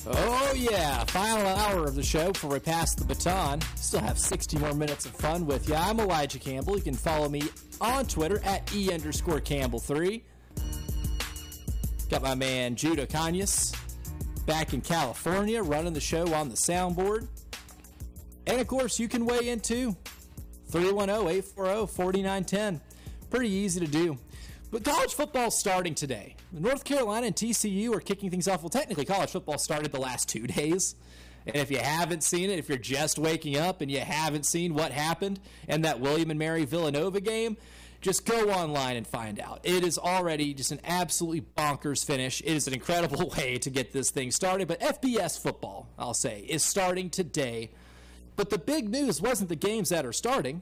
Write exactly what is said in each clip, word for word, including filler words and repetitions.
Oh yeah, final hour of the show before we pass the baton. Still have sixty more minutes of fun with you. I'm Elijah Campbell. You can follow me on Twitter at E underscore Campbell three. Got my man Judah Kanyas back in California running the show on the soundboard. And of course, you can weigh in too. three one zero, eight four zero, four nine one zero. Pretty easy to do. But college football is starting today. North Carolina and T C U are kicking things off. Well, technically, college football started the last two days. And if you haven't seen it, if you're just waking up and you haven't seen what happened in that William and Mary Villanova game, just go online and find out. It is already just an absolutely bonkers finish. It is an incredible way to get this thing started. But F B S football, I'll say, is starting today. But the big news wasn't the games that are starting.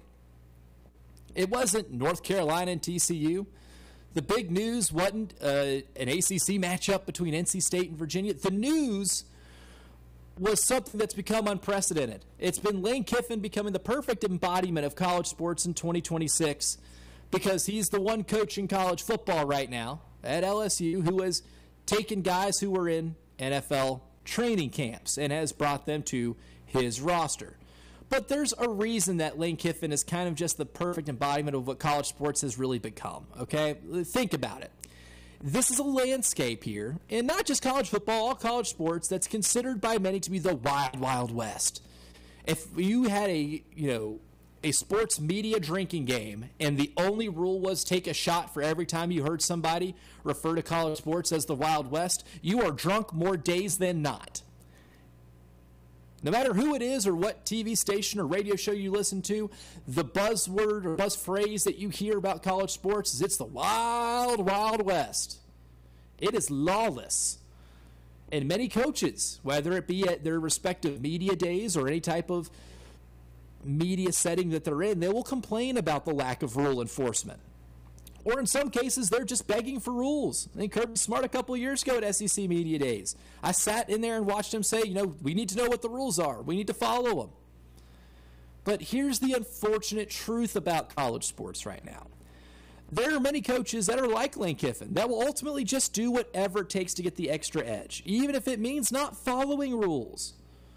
It wasn't North Carolina and T C U. The big news wasn't uh, an A C C matchup between N C State and Virginia. The news was something that's become unprecedented. It's been Lane Kiffin becoming the perfect embodiment of college sports in twenty twenty-six because he's the one coaching college football right now at L S U who has taken guys who were in N F L training camps and has brought them to his roster. But there's a reason that Lane Kiffin is kind of just the perfect embodiment of what college sports has really become, okay? Think about it. This is a landscape here, and not just college football, all college sports, that's considered by many to be the wild, wild west. If you had a, you know, a sports media drinking game, and the only rule was take a shot for every time you heard somebody refer to college sports as the Wild West, you are drunk more days than not. No matter who it is or what T V station or radio show you listen to, the buzzword or buzz phrase that you hear about college sports is it's the wild, wild west. It is lawless. And many coaches, whether it be at their respective media days or any type of media setting that they're in, they will complain about the lack of rule enforcement. Or in some cases, they're just begging for rules. I think Kirby Smart a couple of years ago at S E C Media Days, I sat in there and watched him say, you know, we need to know what the rules are. We need to follow them. But here's the unfortunate truth about college sports right now. There are many coaches that are like Lane Kiffin that will ultimately just do whatever it takes to get the extra edge, even if it means not following rules,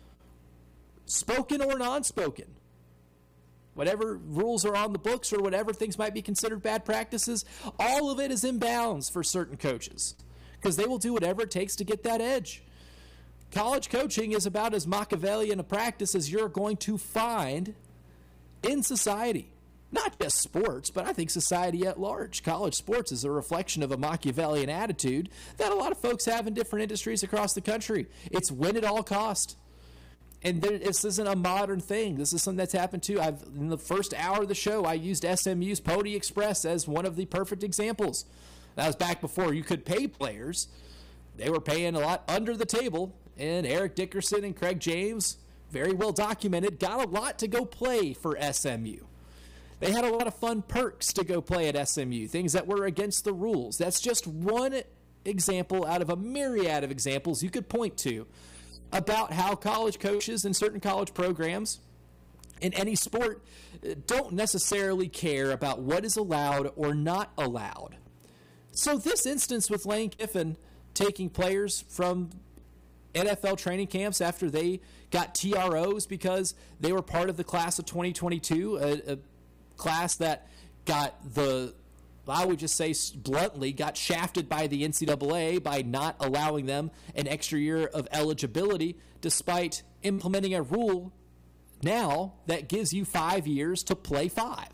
spoken or non-spoken. Whatever rules are on the books or whatever things might be considered bad practices, all of it is in bounds for certain coaches because they will do whatever it takes to get that edge. College coaching is about as Machiavellian a practice as you're going to find in society. Not just sports, but I think society at large. College sports is a reflection of a Machiavellian attitude that a lot of folks have in different industries across the country. It's win at all cost. And this isn't a modern thing. This is something that's happened too. I've in the first hour of the show, I used S M U's Pony Express as one of the perfect examples. That was back before you could pay players. They were paying a lot under the table. And Eric Dickerson and Craig James, very well documented, got a lot to go play for S M U. They had a lot of fun perks to go play at S M U, things that were against the rules. That's just one example out of a myriad of examples you could point to about how college coaches in certain college programs in any sport don't necessarily care about what is allowed or not allowed. So this instance with Lane Kiffin taking players from N F L training camps after they got T R Os because they were part of the class of twenty twenty-two, a, a class that got the, I would just say bluntly, got shafted by the N C double A by not allowing them an extra year of eligibility despite implementing a rule now that gives you five years to play five.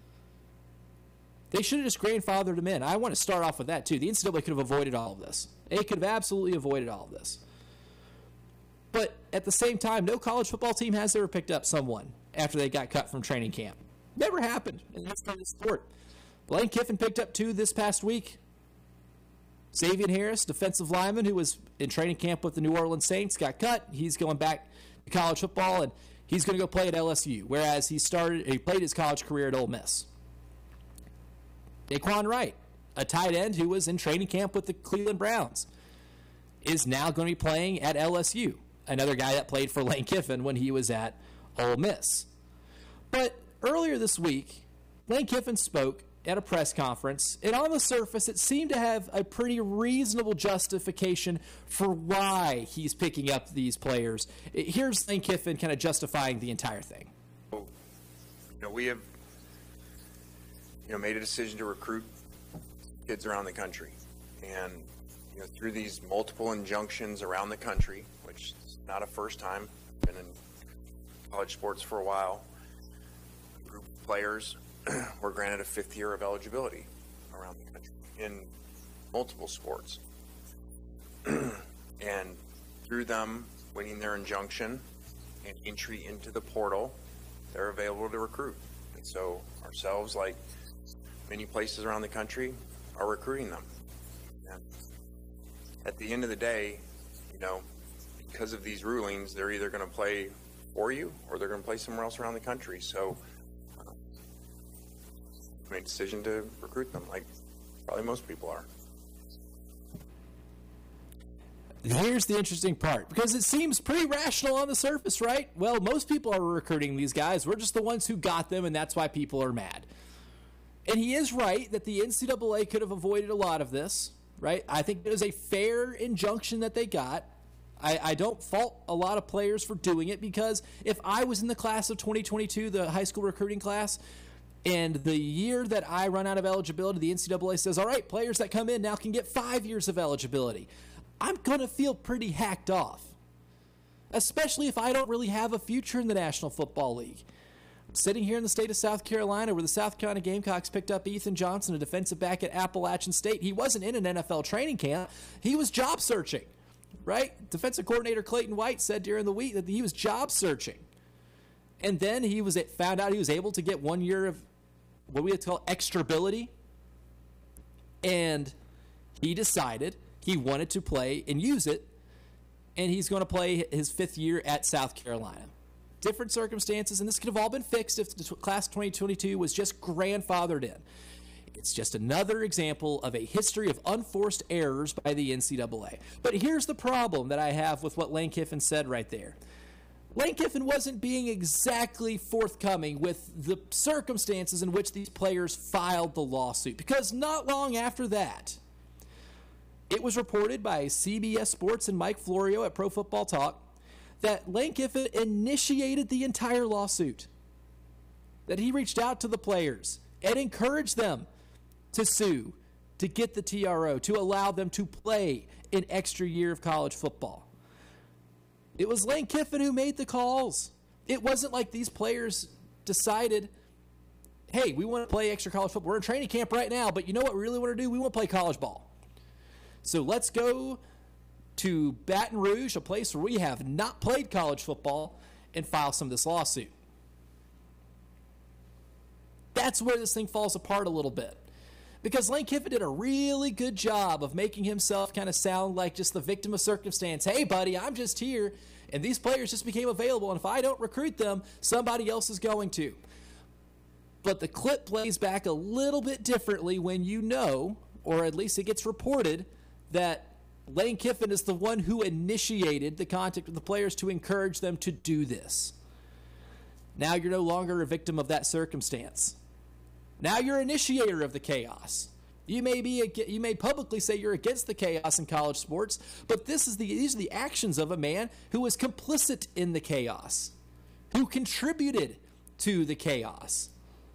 They should have just grandfathered them in. I want to start off with that too. The N C double A could have avoided all of this. It could have absolutely avoided all of this. But at the same time, no college football team has ever picked up someone after they got cut from training camp. Never happened in the history of the sport. Lane Kiffin picked up two this past week. Xavier Harris, defensive lineman who was in training camp with the New Orleans Saints, got cut. He's going back to college football, and he's going to go play at L S U, whereas he started, he played his college career at Ole Miss. Daquan Wright, a tight end who was in training camp with the Cleveland Browns, is now going to be playing at L S U, another guy that played for Lane Kiffin when he was at Ole Miss. But earlier this week, Lane Kiffin spoke at a press conference, and on the surface, it seemed to have a pretty reasonable justification for why he's picking up these players. Here's Lane Kiffin kind of justifying the entire thing. You know, we have, you know, made a decision to recruit kids around the country, and you know, through these multiple injunctions around the country, which is not a first time, been in college sports for a while, a group of players were granted a fifth year of eligibility around the country in multiple sports. And through them winning their injunction and entry into the portal, they're available to recruit. And so ourselves, like many places around the country, are recruiting them. And at the end of the day, you know, because of these rulings, they're either going to play for you or they're going to play somewhere else around the country. So uh, made a decision to recruit them, like probably most people are. Here's the interesting part, because it seems pretty rational on the surface, right? Well, most people are recruiting these guys. We're just the ones who got them, and that's why people are mad. And he is right that the N C double A could have avoided a lot of this, right? I think it was a fair injunction that they got. I, I don't fault a lot of players for doing it, because if I was in the class of twenty twenty-two, the high school recruiting class, and the year that I run out of eligibility, the N C double A says, all right, players that come in now can get five years of eligibility, I'm going to feel pretty hacked off, especially if I don't really have a future in the National Football League. I'm sitting here in the state of South Carolina, where the South Carolina Gamecocks picked up Ethan Johnson, a defensive back at Appalachian State. He wasn't in an N F L training camp. He was job searching, right? Defensive coordinator Clayton White said during the week that he was job searching. And then he was found out he was able to get one year of what we would call extrability. And he decided he wanted to play and use it, and he's going to play his fifth year at South Carolina. Different circumstances, and this could have all been fixed if the class twenty twenty-two was just grandfathered in. It's just another example of a history of unforced errors by the N C double A. But here's the problem that I have with what Lane Kiffin said right there. Lane Kiffin wasn't being exactly forthcoming with the circumstances in which these players filed the lawsuit, because not long after that, it was reported by C B S Sports and Mike Florio at Pro Football Talk that Lane Kiffin initiated the entire lawsuit, that he reached out to the players and encouraged them to sue, to get the T R O, to allow them to play an extra year of college football. It was Lane Kiffin who made the calls. It wasn't like these players decided, hey, we want to play extra college football. We're in training camp right now, but you know what we really want to do? We want to play college ball. So let's go to Baton Rouge, a place where we have not played college football, and file some of this lawsuit. That's where this thing falls apart a little bit. Because Lane Kiffin did a really good job of making himself kind of sound like just the victim of circumstance. Hey, buddy, I'm just here, and these players just became available, and if I don't recruit them, somebody else is going to. But the clip plays back a little bit differently when you know, or at least it gets reported, that Lane Kiffin is the one who initiated the contact with the players to encourage them to do this. Now you're no longer a victim of that circumstance. Now you're an initiator of the chaos. You may be you may publicly say you're against the chaos in college sports, but this is the these are the actions of a man who was complicit in the chaos, who contributed to the chaos.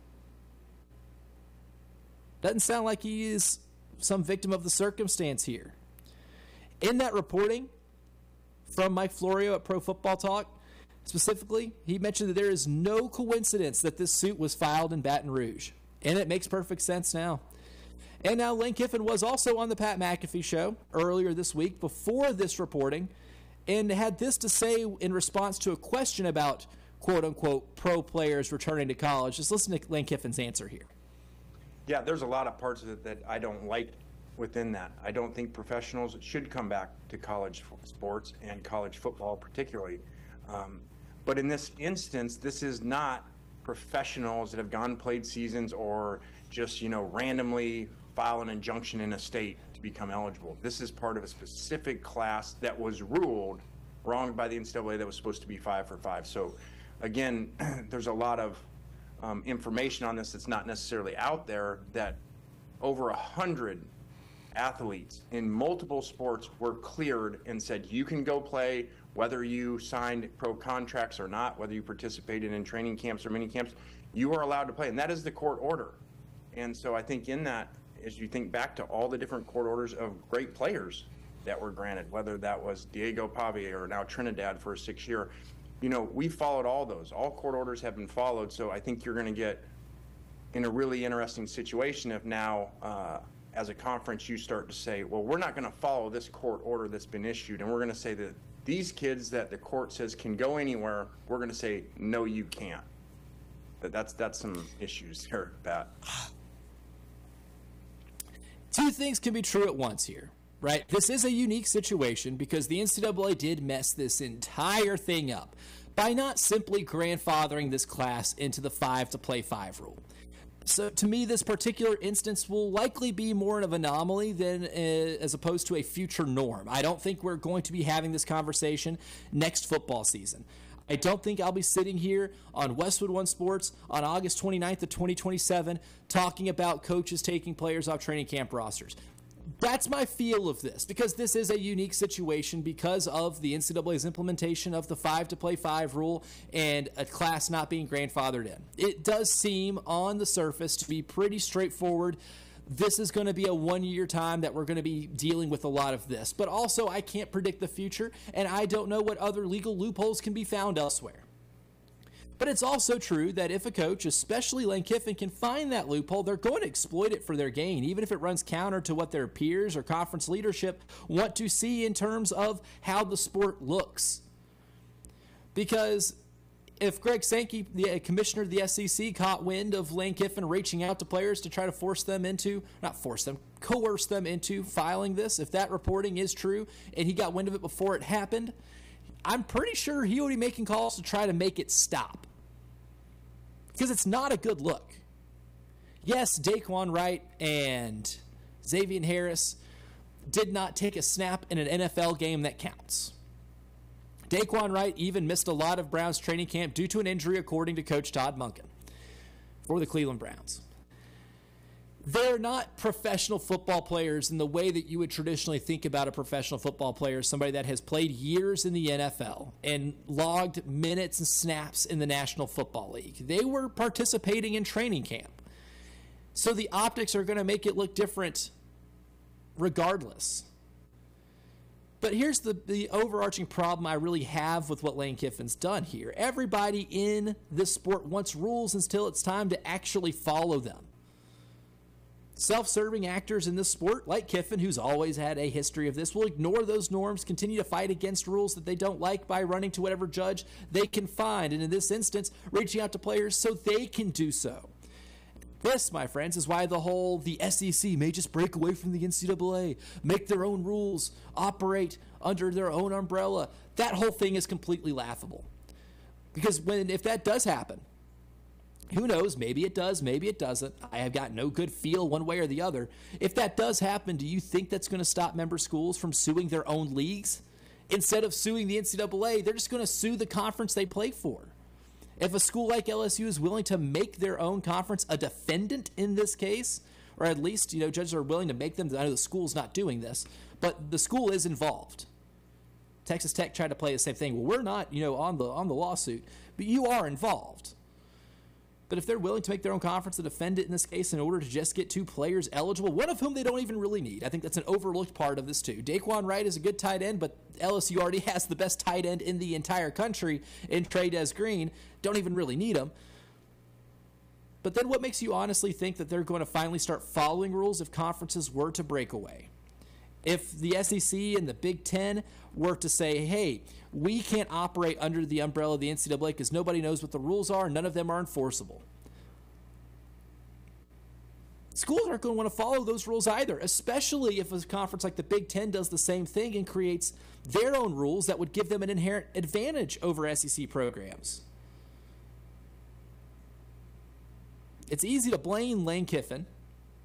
Doesn't sound like he is some victim of the circumstance here. In that reporting from Mike Florio at Pro Football Talk, specifically, he mentioned that there is no coincidence that this suit was filed in Baton Rouge. And it makes perfect sense now. And now Lane Kiffin was also on the Pat McAfee show earlier this week before this reporting, and had this to say in response to a question about quote-unquote pro players returning to college. Just listen to Lane Kiffin's answer here. Yeah, there's a lot of parts of it that I don't like within that. I don't think professionals should come back to college sports and college football particularly. Um, but in this instance, this is not professionals that have gone played seasons or just, you know, randomly file an injunction in a state to become eligible. This is part of a specific class that was ruled wrong by the N C double A that was supposed to be five for five. So again, there's a lot of um, information on this that's not necessarily out there, that over a hundred athletes in multiple sports were cleared and said, you can go play, whether you signed pro contracts or not, whether you participated in training camps or mini camps, you are allowed to play. And that is the court order. And so I think in that, as you think back to all the different court orders of great players that were granted, whether that was Diego Pavia or now Trinidad for a six year, you know, we followed all those. All court orders have been followed. So I think you're going to get in a really interesting situation if now, uh, as a conference, you start to say, well, we're not going to follow this court order that's been issued, and we're going to say that these kids that the court says can go anywhere, we're going to say, no, you can't. That that's that's some issues here, Pat. Two things can be true at once here, right? This is a unique situation because the N C double A did mess this entire thing up by not simply grandfathering this class into the five to play five rule. So to me, this particular instance will likely be more of an anomaly than uh, as opposed to a future norm. I don't think we're going to be having this conversation next football season. I don't think I'll be sitting here on Westwood One Sports on August twenty-ninth of twenty twenty-seven talking about coaches taking players off training camp rosters. That's my feel of this, because this is a unique situation because of the N C double A's implementation of the five to play five rule and a class not being grandfathered in. It does seem on the surface to be pretty straightforward. This is going to be a one-year time that we're going to be dealing with a lot of this. But also, I can't predict the future, and I don't know what other legal loopholes can be found elsewhere. But it's also true that if a coach, especially Lane Kiffin, can find that loophole, they're going to exploit it for their gain, even if it runs counter to what their peers or conference leadership want to see in terms of how the sport looks. Because if Greg Sankey, the commissioner of the S E C, caught wind of Lane Kiffin reaching out to players to try to force them into, not force them, coerce them into filing this, if that reporting is true and he got wind of it before it happened, I'm pretty sure he would be making calls to try to make it stop. Because it's not a good look. Yes, Daquan Wright and Xavier Harris did not take a snap in an N F L game that counts. Daquan Wright even missed a lot of Browns training camp due to an injury, according to Coach Todd Monken for the Cleveland Browns. They're not professional football players in the way that you would traditionally think about a professional football player, somebody that has played years in the N F L and logged minutes and snaps in the National Football League. They were participating in training camp. So the optics are going to make it look different regardless. But here's the, the overarching problem I really have with what Lane Kiffin's done here. Everybody in this sport wants rules until it's time to actually follow them. Self-serving actors in this sport, like Kiffin, who's always had a history of this, will ignore those norms, continue to fight against rules that they don't like by running to whatever judge they can find, and in this instance, reaching out to players so they can do so. This, my friends, is why the whole, the S E C may just break away from the N C double A, make their own rules, operate under their own umbrella. That whole thing is completely laughable. Because when if that does happen, who knows, maybe it does, maybe it doesn't. I have got no good feel one way or the other. If that does happen, do you think that's going to stop member schools from suing their own leagues? Instead of suing the N C double A, they're just going to sue the conference they play for. If a school like L S U is willing to make their own conference a defendant in this case, or at least, you know, judges are willing to make them, I know the school's not doing this, but the school is involved. Texas Tech tried to play the same thing. Well, we're not, you know, on the on the lawsuit, but you are involved. But if they're willing to make their own conference a defendant in this case in order to just get two players eligible, one of whom they don't even really need, I think that's an overlooked part of this too. Daquan Wright is a good tight end, but L S U already has the best tight end in the entire country in Trey-Des Green. Don't even really need him. But then what makes you honestly think that they're going to finally start following rules if conferences were to break away? If the S E C and the Big Ten were to say, hey, we can't operate under the umbrella of the N C double A because nobody knows what the rules are, none of them are enforceable. Schools aren't going to want to follow those rules either, especially if a conference like the Big Ten does the same thing and creates their own rules that would give them an inherent advantage over S E C programs. It's easy to blame Lane Kiffin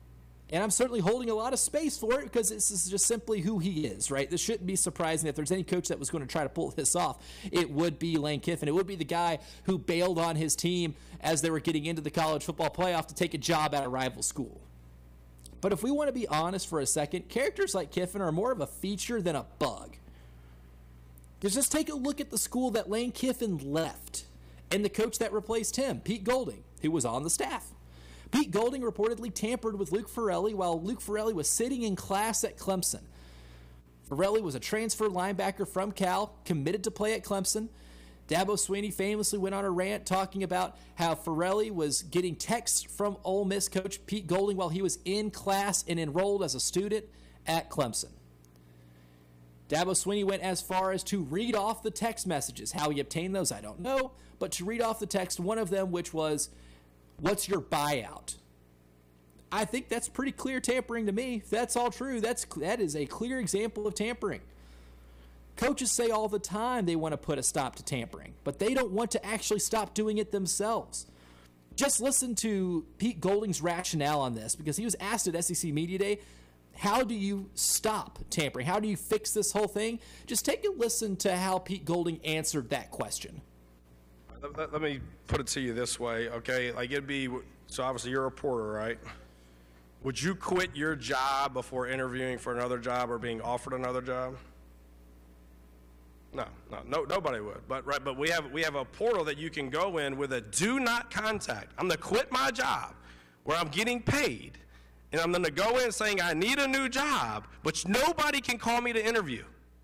And I'm certainly holding a lot of space for it because this is just simply who he is, right? This shouldn't be surprising. If there's any coach that was going to try to pull this off, it would be Lane Kiffin. It would be the guy who bailed on his team as they were getting into the college football playoff to take a job at a rival school. But if we want to be honest for a second, characters like Kiffin are more of a feature than a bug. Because just take a look at the school that Lane Kiffin left and the coach that replaced him, Pete Golding, who was on the staff. Pete Golding reportedly tampered with Luke Ferrelli while Luke Ferrelli was sitting in class at Clemson. Ferrelli was a transfer linebacker from Cal, committed to play at Clemson. Dabo Swinney famously went on a rant talking about how Ferrelli was getting texts from Ole Miss coach Pete Golding while he was in class and enrolled as a student at Clemson. Dabo Swinney went as far as to read off the text messages. How he obtained those, I don't know, but to read off the text, one of them which was, "What's your buyout?" I think that's pretty clear tampering to me. If that's all true, that's that is a clear example of tampering. Coaches say all the time they want to put a stop to tampering, but they don't want to actually stop doing it themselves. Just listen to Pete Golding's rationale on this, because he was asked at S E C Media Day, how do you stop tampering? How do you fix this whole thing? Just take a listen to how Pete Golding answered that question. Let, let me put it to you this way, okay? Like it'd be, so obviously you're a reporter, right? Would you quit your job before interviewing for another job or being offered another job? No, no, no, nobody would. But right, but we have we have a portal that you can go in with a do not contact. I'm gonna quit my job where I'm getting paid, and I'm gonna go in saying I need a new job, but nobody can call me to interview.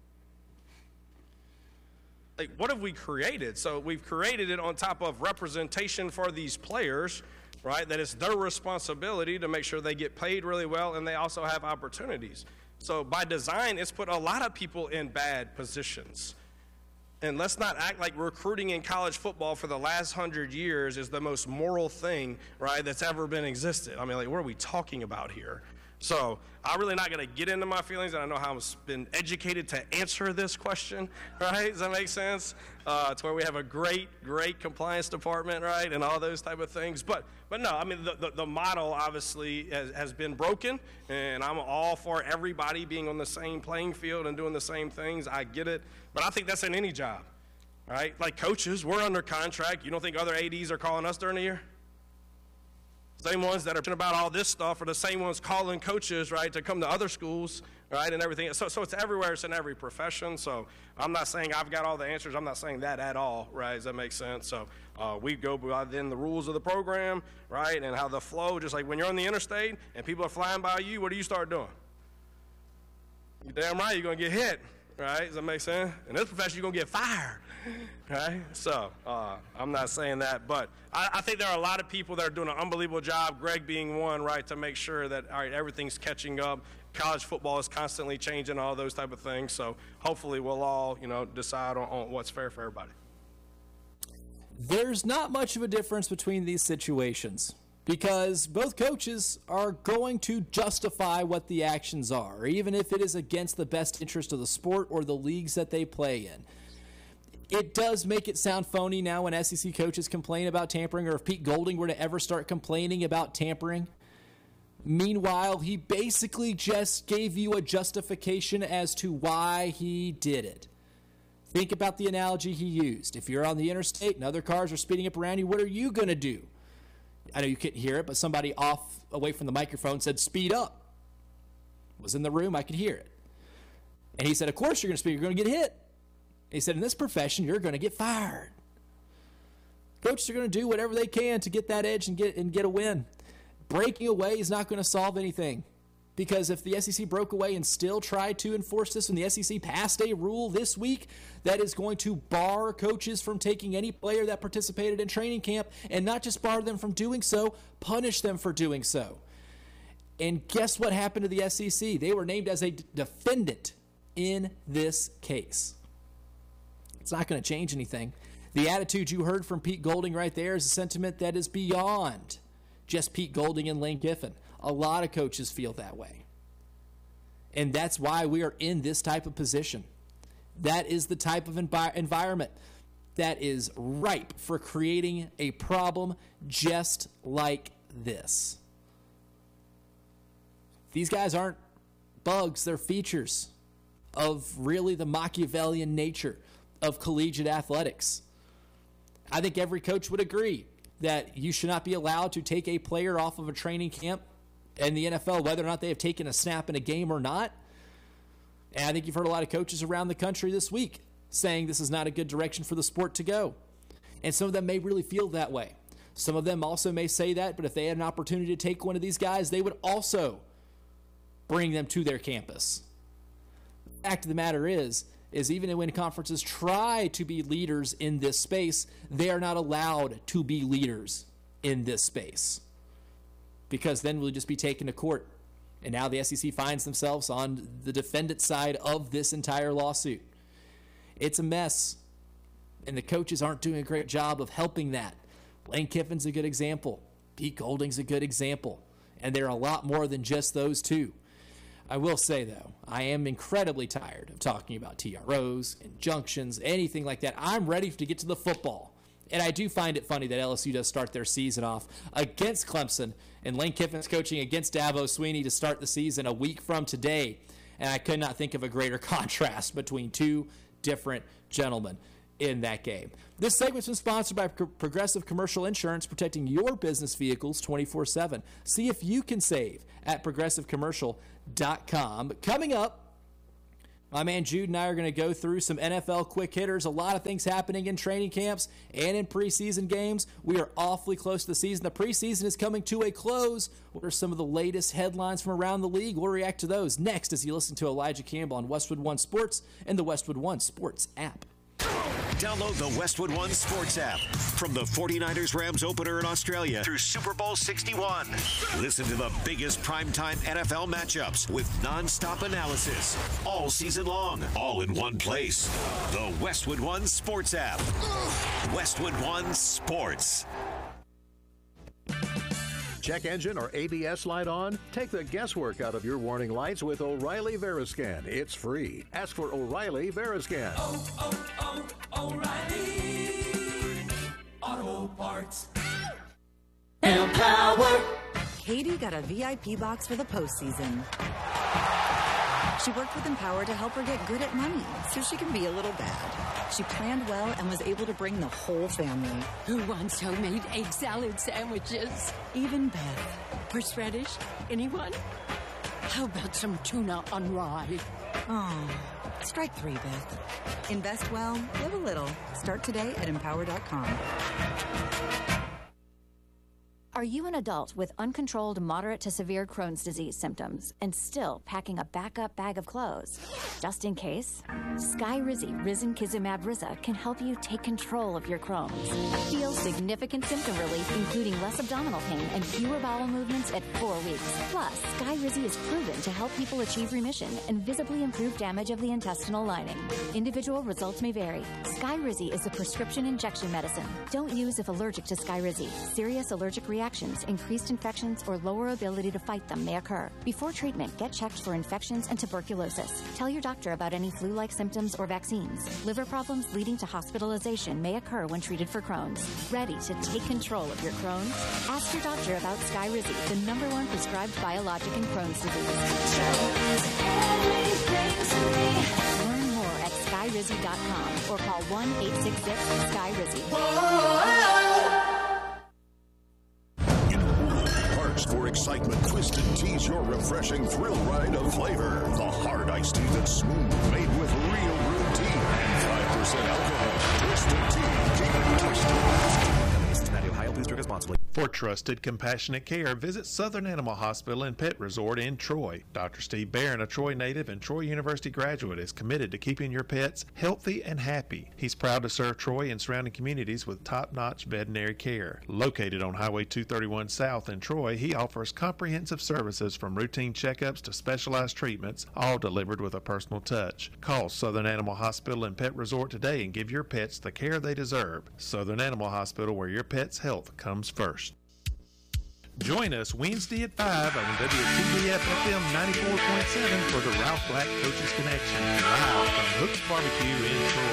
Like, what have we created? So we've created it on top of representation for these players, right? That it's their responsibility to make sure they get paid really well and they also have opportunities. So by design, it's put a lot of people in bad positions. And let's not act like recruiting in college football for the last hundred years is the most moral thing, right, that's ever been existed. I mean, like, what are we talking about here? So I'm really not going to get into my feelings, and I know how I've been educated to answer this question, right? Does that make sense? Uh, it's where we have a great, great compliance department, right, and all those type of things. But, but no, I mean, the, the, the model obviously has, has been broken, and I'm all for everybody being on the same playing field and doing the same things. I get it, but I think that's in any job, right? Like coaches, we're under contract. You don't think other A Ds are calling us during the year? Same ones that are about all this stuff are the same ones calling coaches, right, to come to other schools, right, and everything. So, so it's everywhere. It's in every profession. So I'm not saying I've got all the answers. I'm not saying that at all, right? Does that make sense? So uh, we go by then the rules of the program, right, and how the flow, just like when you're on the interstate and people are flying by you, what do you start doing? You're damn right you're going to get hit, right? Does that make sense? In this profession, you're going to get fired. Right? So uh, I'm not saying that, but I, I think there are a lot of people that are doing an unbelievable job, Greg being one, right, to make sure that, all right, everything's catching up. College football is constantly changing, all those type of things. So hopefully we'll all, you know, decide on, on what's fair for everybody. There's not much of a difference between these situations because both coaches are going to justify what the actions are, even if it is against the best interest of the sport or the leagues that they play in. It does make it sound phony now when S E C coaches complain about tampering, or if Pete Golding were to ever start complaining about tampering. Meanwhile, he basically just gave you a justification as to why he did it. Think about the analogy he used. If you're on the interstate and other cars are speeding up around you, what are you going to do? I know you couldn't hear it, but somebody off away from the microphone said, "Speed up." I was in the room, I could hear it. And he said, "Of course you're going to speed, you're going to get hit." He said, "In this profession, you're going to get fired." Coaches are going to do whatever they can to get that edge and get and get a win. Breaking away is not going to solve anything, because if the S E C broke away and still tried to enforce this, and the S E C passed a rule this week that is going to bar coaches from taking any player that participated in training camp, and not just bar them from doing so, punish them for doing so. And guess what happened to the S E C? They were named as a d- defendant in this case. It's not going to change anything. The attitude you heard from Pete Golding right there is a sentiment that is beyond just Pete Golding and Lane Kiffin. A lot of coaches feel that way. And that's why we are in this type of position. That is the type of envi- environment that is ripe for creating a problem just like this. These guys aren't bugs, they're features of really the Machiavellian nature of collegiate athletics. I think every coach would agree that you should not be allowed to take a player off of a training camp in the N F L, whether or not they have taken a snap in a game or not. And I think you've heard a lot of coaches around the country this week saying this is not a good direction for the sport to go. And some of them may really feel that way. Some of them also may say that, but if they had an opportunity to take one of these guys, they would also bring them to their campus. The fact of the matter is, is even when conferences try to be leaders in this space, they are not allowed to be leaders in this space. Because then we'll just be taken to court. And now the S E C finds themselves on the defendant side of this entire lawsuit. It's a mess. And the coaches aren't doing a great job of helping that. Lane Kiffin's a good example. Pete Golding's a good example. And there are a lot more than just those two. I will say, though, I am incredibly tired of talking about T R Os, injunctions, anything like that. I'm ready to get to the football. And I do find it funny that L S U does start their season off against Clemson, and Lane Kiffin's coaching against Dabo Swinney to start the season a week from today. And I could not think of a greater contrast between two different gentlemen in that game. This segment's been sponsored by Progressive Commercial Insurance, protecting your business vehicles twenty-four seven. See if you can save at progressive commercial dot com. Coming up, my man Jude and I are going to go through some N F L quick hitters. A lot of things happening in training camps and in preseason games. We are awfully close to the season. The preseason is coming to a close. What are some of the latest headlines from around the league? We'll react to those next as you listen to Elijah Campbell on Westwood One Sports and the Westwood One Sports app. Download the Westwood One Sports app from the forty-niners Rams opener in Australia through Super Bowl sixty-one. Listen to the biggest primetime N F L matchups with nonstop analysis all season long, all in one place. The Westwood One Sports app. Westwood One Sports. Check engine or A B S light on? Take the guesswork out of your warning lights with O'Reilly Veriscan. It's free. Ask for O'Reilly Veriscan. Oh, oh, oh, O'Reilly Auto Parts. Empower. Katie got a V I P box for the postseason. She worked with Empower to help her get good at money so she can be a little bad. She planned well and was able to bring the whole family. Who wants homemade egg salad sandwiches? Even Beth. Horseradish? Anyone? How about some tuna on rye? Oh, strike three, Beth. Invest well, live a little. Start today at empower dot com. Are you an adult with uncontrolled moderate to severe Crohn's disease symptoms and still packing a backup bag of clothes? Just in case, Skyrizi Risankizumab Riza can help you take control of your Crohn's. Feel significant symptom relief, including less abdominal pain and fewer bowel movements at four weeks. Plus, Skyrizi is proven to help people achieve remission and visibly improve damage of the intestinal lining. Individual results may vary. Skyrizi is a prescription injection medicine. Don't use if allergic to Skyrizi. Serious allergic reactions Reactions, increased infections, or lower ability to fight them may occur. Before treatment, get checked for infections and tuberculosis. Tell your doctor about any flu-like symptoms or vaccines. Liver problems leading to hospitalization may occur when treated for Crohn's. Ready to take control of your Crohn's? Ask your doctor about Skyrizi, the number one prescribed biologic in Crohn's disease. Learn more at skyrizi dot com or call one eight six six Skyrizi. For excitement, Twisted Tea's your refreshing thrill ride of flavor. The hard iced tea that's smooth, made with real brewed tea and five percent alcohol. Twisted Tea, keep it twisted. Cincinnati, Ohio. Please drink responsibly. For trusted, compassionate care, visit Southern Animal Hospital and Pet Resort in Troy. Doctor Steve Barron, a Troy native and Troy University graduate, is committed to keeping your pets healthy and happy. He's proud to serve Troy and surrounding communities with top-notch veterinary care. Located on Highway two thirty-one South in Troy, he offers comprehensive services from routine checkups to specialized treatments, all delivered with a personal touch. Call Southern Animal Hospital and Pet Resort today and give your pets the care they deserve. Southern Animal Hospital, where your pet's health comes first. Join us Wednesday at five on W T B F F M ninety-four point seven for the Ralph Black Coaches Connection, live from Hook's Barbecue in Troy.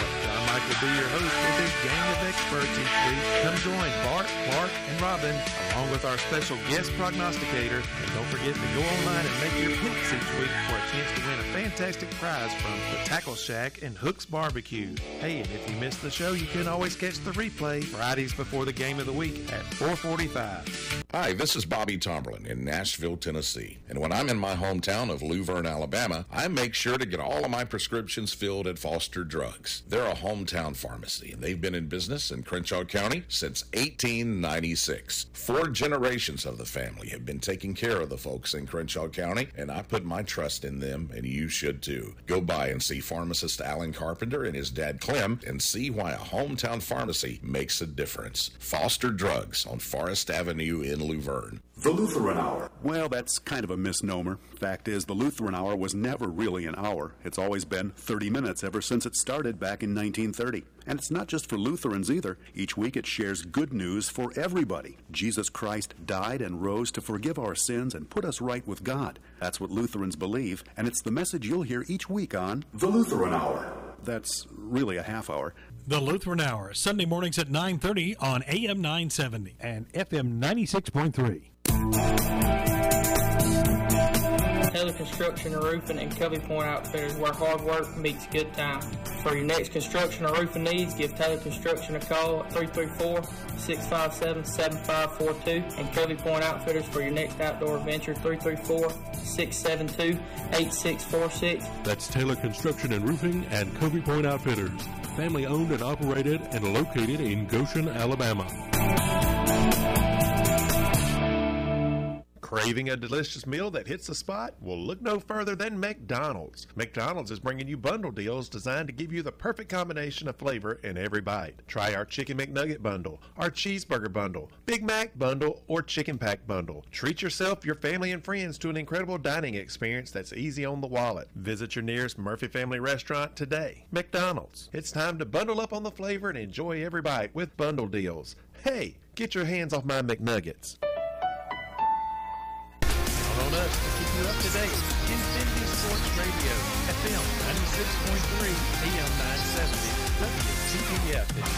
Mike will be your host with his gang of experts each week. Come join Bart, Clark, and Robin, along with our special guest prognosticator. And don't forget to go online and make your picks each week for a chance to win a fantastic prize from the Tackle Shack and Hook's Barbecue. Hey, and if you missed the show, you can always catch the replay Fridays before the game of the week at four forty-five. Hi, this is Bobby Tomberlin in Nashville, Tennessee. And when I'm in my hometown of Luverne, Alabama, I make sure to get all of my prescriptions filled at Foster Drugs. They're a hometown pharmacy, and they've been in business in Crenshaw County since eighteen ninety-six. Four generations of the family have been taking care of the folks in Crenshaw County, and I put my trust in them, and you should too. Go by and see pharmacist Alan Carpenter and his dad Clem and see why a hometown pharmacy makes a difference. Foster Drugs on Forest Avenue in Luverne. The Lutheran Hour. Well, that's kind of a misnomer. Fact is, the Lutheran Hour was never really an hour. It's always been thirty minutes ever since it started back in nineteen thirty. And it's not just for Lutherans either. Each week it shares good news for everybody. Jesus Christ died and rose to forgive our sins and put us right with God. That's what Lutherans believe, and it's the message you'll hear each week on The Lutheran Hour. That's really a half hour. The Lutheran Hour, Sunday mornings at nine thirty on A M nine seventy and F M ninety-six point three. Taylor Construction and Roofing and Covey Point Outfitters, where hard work meets good time. For your next construction or roofing needs, give Taylor Construction a call at three three four, six five seven, seven five four two, and Covey Point Outfitters for your next outdoor adventure, three three four, six seven two, eight six four six. That's Taylor Construction and Roofing and Covey Point Outfitters, family owned and operated and located in Goshen, Alabama. Craving a delicious meal that hits the spot? Well, look no further than McDonald's. McDonald's is bringing you bundle deals designed to give you the perfect combination of flavor in every bite. Try our Chicken McNugget bundle, our Cheeseburger bundle, Big Mac bundle, or Chicken Pack bundle. Treat yourself, your family, and friends to an incredible dining experience that's easy on the wallet. Visit your nearest Murphy Family Restaurant today. McDonald's. It's time to bundle up on the flavor and enjoy every bite with bundle deals. Hey, get your hands off my McNuggets. On us to keep you up to date. Infinity Sports Radio, F M ninety-six point three, A M nine seventy, W T P F in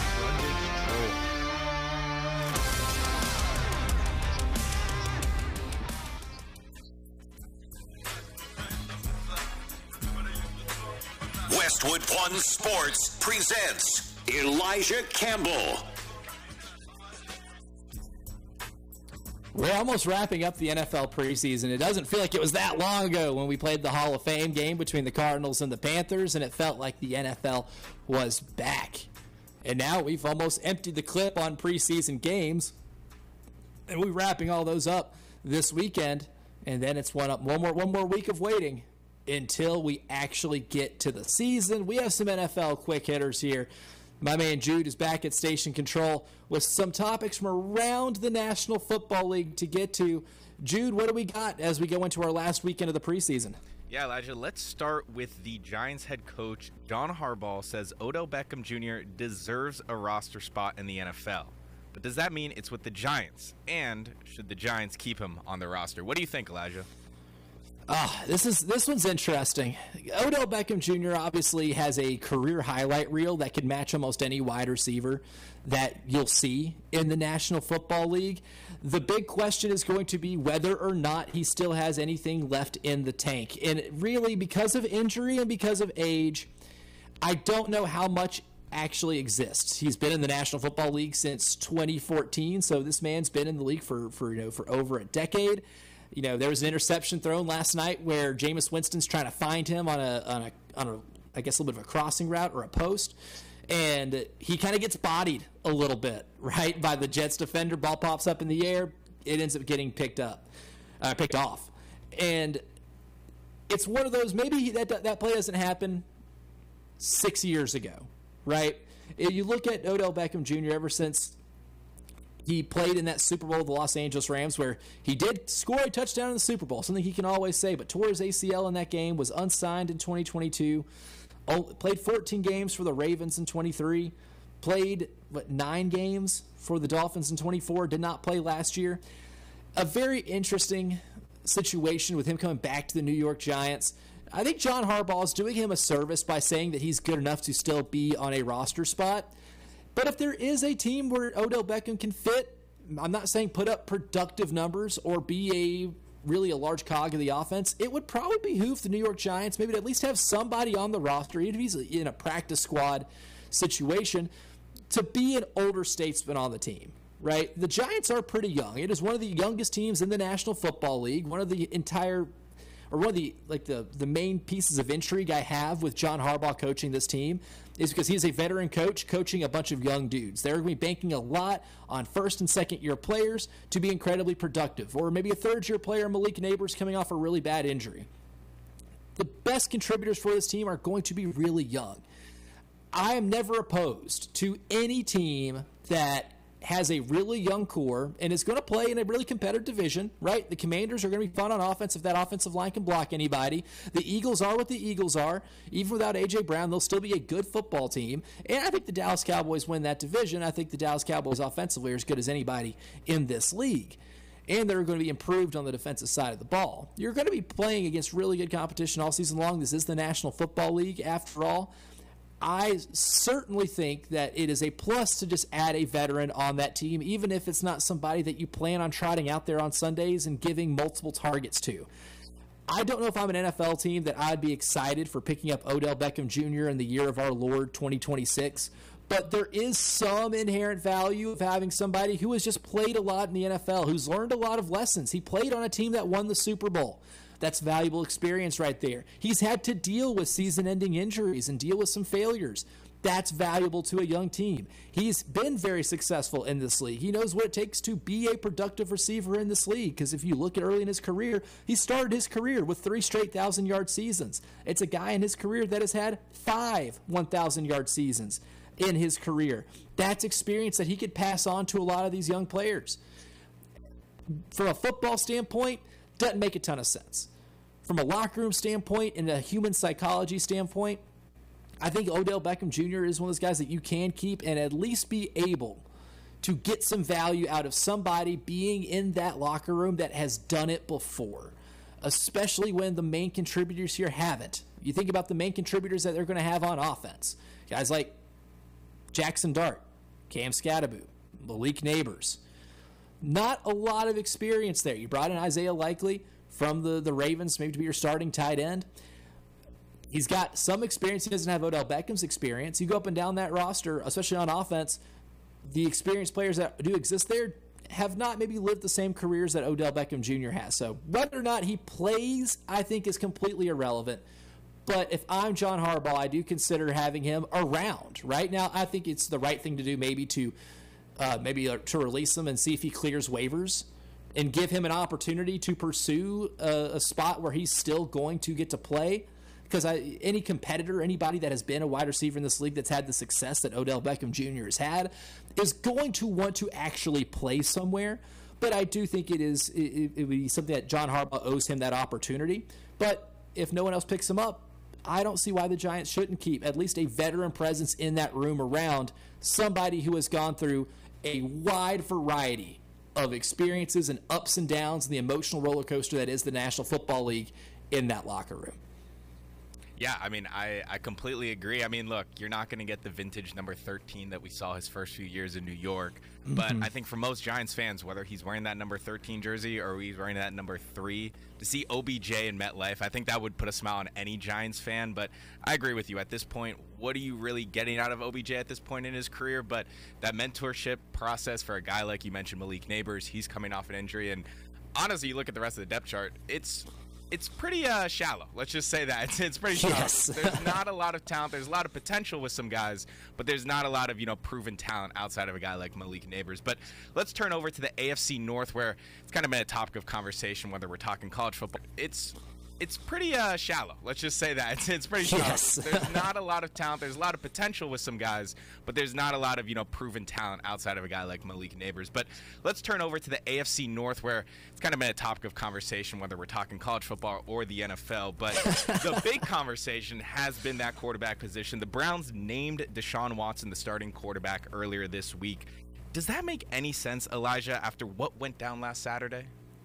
Grundy. Westwood One Sports presents Elijah Campbell. We're almost wrapping up the N F L preseason. It doesn't feel like it was that long ago when we played the Hall of Fame game between the Cardinals and the Panthers, and it felt like the N F L was back. And now we've almost emptied the clip on preseason games, and we're wrapping all those up this weekend, and then it's one up one more one more week of waiting until we actually get to the season. We have some N F L quick hitters here. My man Jude is back at Station Control with some topics from around the National Football League to get to. Jude, what do we got as we go into our last weekend of the preseason? Yeah, Elijah, let's start with the Giants head coach. John Harbaugh says Odell Beckham Junior deserves a roster spot in the N F L. But does that mean it's with the Giants? And should the Giants keep him on the roster? What do you think, Elijah? Ah, this is this one's interesting. Odell Beckham Junior obviously has a career highlight reel that could match almost any wide receiver that you'll see in the National Football League. The big question is going to be whether or not he still has anything left in the tank. And really, because of injury and because of age, I don't know how much actually exists. He's been in the National Football League since twenty fourteen, so this man's been in the league for, for you know for over a decade. You know, there was an interception thrown last night where Jameis Winston's trying to find him on a, on a, on a, I guess a little bit of a crossing route or a post, and he kind of gets bodied a little bit, right, by the Jets defender. Ball pops up in the air, it ends up getting picked up, uh, picked off, and it's one of those. Maybe that that play doesn't happen six years ago, right? If you look at Odell Beckham Junior ever since he played in that Super Bowl with the Los Angeles Rams, where he did score a touchdown in the Super Bowl, something he can always say, but tore his A C L in that game, was unsigned in twenty twenty-two, played fourteen games for the Ravens in twenty-three, played, what, nine games for the Dolphins in twenty-four, did not play last year. A very interesting situation with him coming back to the New York Giants. I think John Harbaugh is doing him a service by saying that he's good enough to still be on a roster spot. But if there is a team where Odell Beckham can fit, I'm not saying put up productive numbers or be a really a large cog of the offense, it would probably behoove the New York Giants maybe to at least have somebody on the roster, even if he's in a practice squad situation, to be an older statesman on the team, right? The Giants are pretty young. It is one of the youngest teams in the National Football League, one of the entire or one of the like the, the main pieces of intrigue I have with John Harbaugh coaching this team is because he's a veteran coach coaching a bunch of young dudes. They're going to be banking a lot on first and second year players to be incredibly productive, or maybe a third year player, Malik Neighbors, coming off a really bad injury. The best contributors for this team are going to be really young. I am never opposed to any team that has a really young core and is going to play in a really competitive division, right? The Commanders are going to be fun on offense if that offensive line can block anybody. The Eagles are what the Eagles are. Even without A J Brown, they'll still be a good football team. And I think the Dallas Cowboys win that division. I think the Dallas Cowboys offensively are as good as anybody in this league. And they're going to be improved on the defensive side of the ball. You're going to be playing against really good competition all season long. This is the National Football League after all. I certainly think that it is a plus to just add a veteran on that team, even if it's not somebody that you plan on trotting out there on Sundays and giving multiple targets to. I don't know if I'm an N F L team that I'd be excited for picking up Odell Beckham Junior in the year of our Lord twenty twenty-six, but there is some inherent value of having somebody who has just played a lot in the N F L, who's learned a lot of lessons. He played on a team that won the Super Bowl. That's valuable experience right there. He's had to deal with season-ending injuries and deal with some failures. That's valuable to a young team. He's been very successful in this league. He knows what it takes to be a productive receiver in this league, because if you look at early in his career, he started his career with three straight one thousand-yard seasons. It's a guy in his career that has had five one thousand-yard seasons in his career. That's experience that he could pass on to a lot of these young players. From a football standpoint, doesn't make a ton of sense. From a locker room standpoint and a human psychology standpoint, I think Odell Beckham Junior is one of those guys that you can keep and at least be able to get some value out of somebody being in that locker room that has done it before, especially when the main contributors here haven't. You think about the main contributors that they're going to have on offense. Guys like Jackson Dart, Cam Scatterboot, Malik Neighbors. Not a lot of experience there. You brought in Isaiah Likely from the, the Ravens, maybe to be your starting tight end. He's got some experience. He doesn't have Odell Beckham's experience. You go up and down that roster, especially on offense, the experienced players that do exist there have not maybe lived the same careers that Odell Beckham Junior has. So whether or not he plays, I think, is completely irrelevant. But if I'm John Harbaugh, I do consider having him around. Right now, I think it's the right thing to do maybe to uh, maybe to release him and see if he clears waivers and give him an opportunity to pursue a, a spot where he's still going to get to play. Because I, any competitor, anybody that has been a wide receiver in this league that's had the success that Odell Beckham Junior has had, is going to want to actually play somewhere. But I do think it is it, it would be something that John Harbaugh owes him that opportunity. But if no one else picks him up, I don't see why the Giants shouldn't keep at least a veteran presence in that room around somebody who has gone through a wide variety of experiences and ups and downs and the emotional roller coaster that is the National Football League in that locker room. Yeah, I mean, I, I completely agree. I mean, look, you're not going to get the vintage number thirteen that we saw his first few years in New York. But Mm-hmm. I think for most Giants fans, whether he's wearing that number thirteen jersey or he's wearing that number three, to see O B J in MetLife, I think that would put a smile on any Giants fan. But I agree with you. At this point, what are you really getting out of O B J at this point in his career? But that mentorship process for a guy like you mentioned, Malik Neighbors, he's coming off an injury. And honestly, you look at the rest of the depth chart, it's it's pretty uh, shallow. Let's just say that. It's, it's pretty shallow. Yes. There's not a lot of talent. There's a lot of potential with some guys, but there's not a lot of, you know, proven talent outside of a guy like Malik Neighbors. But let's turn over to the A F C North, where it's kind of been a topic of conversation, whether we're talking college football. It's It's pretty uh, shallow. Let's just say that. It's, it's pretty shallow. Yes. There's not a lot of talent. There's a lot of potential with some guys, but there's not a lot of, you know, proven talent outside of a guy like Malik Neighbors. But let's turn over to the A F C North, where it's kind of been a topic of conversation, whether we're talking college football or the N F L. But the big conversation has been that quarterback position. The Browns named Deshaun Watson the starting quarterback earlier this week. Does that make any sense, Elijah, after what went down last Saturday?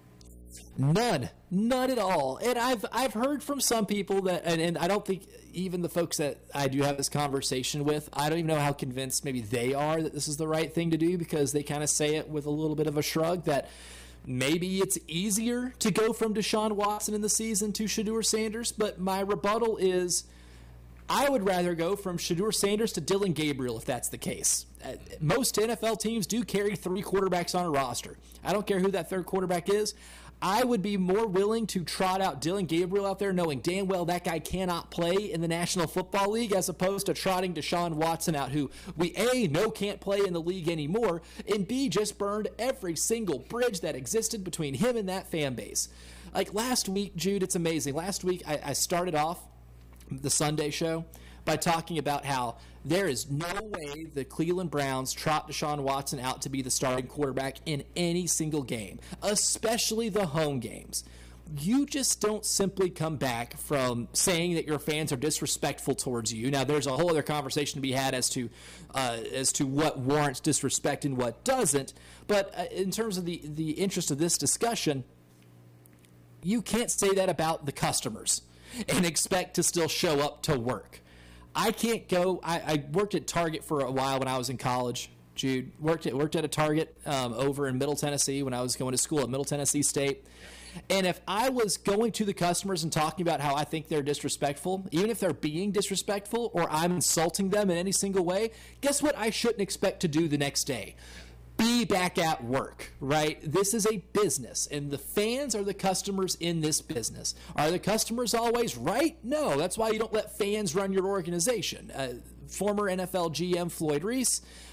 None, none at all. And I've I've heard from some people that, and, and I don't think even the folks that I do have this conversation with, I don't even know how convinced maybe they are that this is the right thing to do, because they kind of say it with a little bit of a shrug that maybe it's easier to go from Deshaun Watson in the season to Shedeur Sanders. But my rebuttal is, I would rather go from Shedeur Sanders to Dillon Gabriel if that's the case. Uh, most N F L teams do carry three quarterbacks on a roster. I don't care who that third quarterback is. I would be more willing to trot out Dillon Gabriel out there knowing damn well that guy cannot play in the National Football League, as opposed to trotting Deshaun Watson out, who we A, know can't play in the league anymore, and B, just burned every single bridge that existed between him and that fan base. Like last week, Jude, it's amazing. Last week I, I started off the Sunday show by talking about how there is no way the Cleveland Browns trot Deshaun Watson out to be the starting quarterback in any single game, especially the home games. You just don't simply come back from saying that your fans are disrespectful towards you. Now, there's a whole other conversation to be had as to uh, as to what warrants disrespect and what doesn't. But uh, in terms of the, the interest of this discussion, you can't say that about the customers and expect to still show up to work. I can't go. I, I worked at Target for a while when I was in college, Jude. Worked at worked at a Target um, over in Middle Tennessee when I was going to school at Middle Tennessee State. And if I was going to the customers and talking about how I think they're disrespectful, even if they're being disrespectful or I'm insulting them in any single way, guess what I shouldn't expect to do the next day? Be back at work, right? This is a business, and the fans are the customers in this business. Are the customers always right? No, that's why you don't let fans run your organization. Uh, former N F L G M Floyd Reese